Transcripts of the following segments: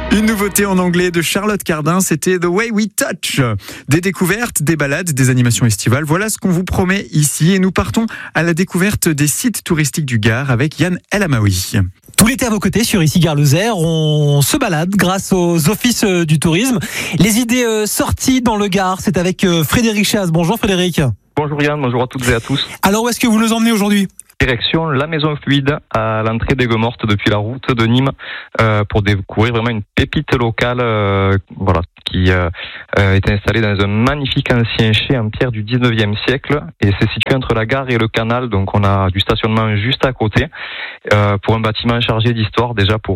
Une nouveauté en anglais de Charlotte Cardin, c'était The Way We Touch. Des découvertes, des balades, des animations estivales. Voilà ce qu'on vous promet ici. Et nous partons à la découverte des sites touristiques du Gard avec Yann El Amaoui. Tout l'été à vos côtés sur Ici Gare Lozère, on se balade grâce aux offices du tourisme. Les idées sorties dans le Gard, c'est avec Frédéric Chaz. Bonjour Frédéric. Bonjour Yann, bonjour à toutes et à tous. Alors où est-ce que vous nous emmenez aujourd'hui ? Direction la Maison Fluide à l'entrée d'Aigues-Mortes depuis la route de Nîmes pour découvrir vraiment une pépite locale qui est installée dans un magnifique ancien chai en pierre du 19e siècle et c'est situé entre la gare et le canal, donc on a du stationnement juste à côté pour un bâtiment chargé d'histoire déjà qui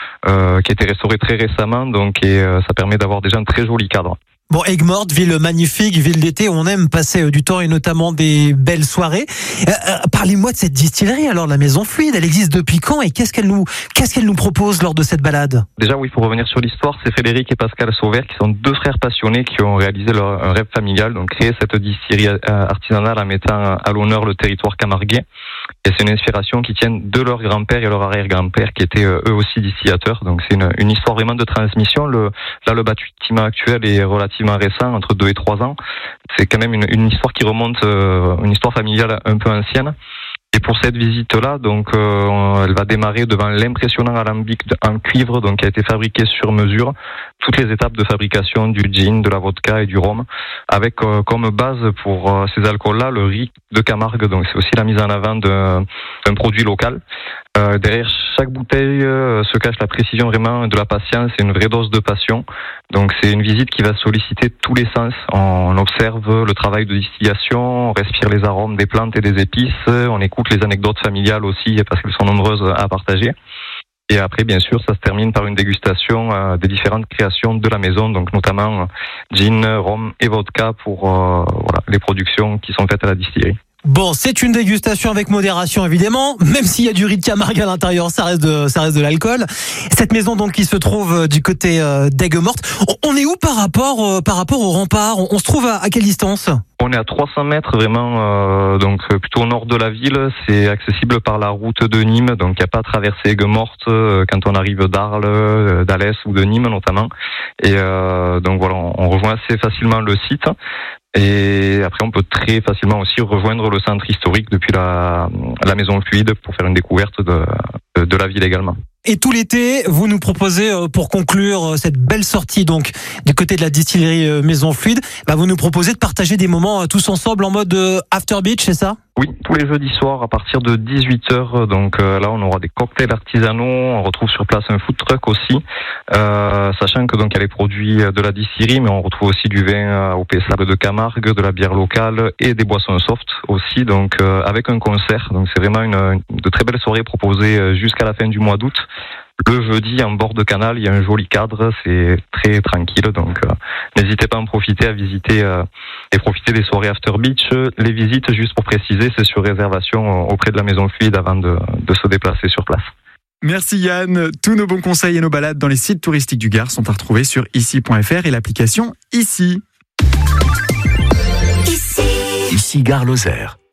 a été restauré très récemment, donc ça permet d'avoir déjà un très joli cadre. Bon, Aigues-Mortes, ville magnifique, ville d'été où on aime passer du temps et notamment des belles soirées. Parlez-moi de cette distillerie alors, la Maison Fluide. Elle existe depuis quand et qu'est-ce qu'elle nous propose lors de cette balade ? Déjà oui, pour revenir sur l'histoire, c'est Frédéric et Pascal Sauvert qui sont deux frères passionnés qui ont réalisé un rêve familial, donc créer cette distillerie artisanale en mettant à l'honneur le territoire camarguais. Et c'est une inspiration qui tient de leur grand-père et leur arrière-grand-père qui étaient eux aussi distillateurs. Donc c'est une histoire vraiment de transmission. Le bâtiment actuel est relativement récent, entre 2 et 3 ans. C'est quand même une histoire qui remonte, une histoire familiale un peu ancienne. Et pour cette visite-là, donc, elle va démarrer devant l'impressionnant alambic en cuivre, donc qui a été fabriqué sur mesure, toutes les étapes de fabrication du gin, de la vodka et du rhum, avec comme base pour ces alcools-là le riz de Camargue. Donc c'est aussi la mise en avant d'un produit local. Derrière chaque bouteille se cache la précision vraiment de la patience et une vraie dose de passion. Donc c'est une visite qui va solliciter tous les sens. On observe le travail de distillation, on respire les arômes des plantes et des épices, on écoute les anecdotes familiales aussi parce qu'elles sont nombreuses à partager. Et après, bien sûr, ça se termine par une dégustation des différentes créations de la maison, donc notamment gin, rhum et vodka pour les productions qui sont faites à la distillerie. Bon, c'est une dégustation avec modération évidemment, même s'il y a du riz de Camargue à l'intérieur, ça reste de l'alcool. Cette maison donc qui se trouve du côté d'Aigues-Mortes. On est où par rapport au rempart ? On se trouve à quelle distance ? On est à 300 mètres vraiment, donc plutôt au nord de la ville. C'est accessible par la route de Nîmes, donc il n'y a pas à traverser Aigues-Mortes quand on arrive d'Arles, d'Alès ou de Nîmes notamment. Et donc voilà, on rejoint assez facilement le site. Et après, on peut très facilement aussi rejoindre le centre historique depuis la Maison Fluide pour faire une découverte de la ville également. Et tout l'été, vous nous proposez, pour conclure cette belle sortie donc du côté de la distillerie Maison Fluide, vous nous proposez de partager des moments tous ensemble en mode after beach, c'est ça ? Oui, tous les jeudis soirs à partir de 18h. Donc là, on aura des cocktails artisanaux. On retrouve sur place un food truck aussi, sachant que donc il y a les produits de la distillerie, mais on retrouve aussi du vin au Pays Sable de Camargue, de la bière locale et des boissons soft aussi. Donc avec un concert. Donc c'est vraiment de très belles soirées proposées jusqu'à la fin du mois d'août. Le jeudi, en bord de canal, il y a un joli cadre, c'est très tranquille, donc n'hésitez pas à en profiter, à visiter et profiter des soirées After Beach. Les visites, juste pour préciser, c'est sur réservation auprès de la Maison Fluide avant de se déplacer sur place. Merci Yann. Tous nos bons conseils et nos balades dans les sites touristiques du Gard sont à retrouver sur ici.fr et l'application Ici. Ici Gare Lozère.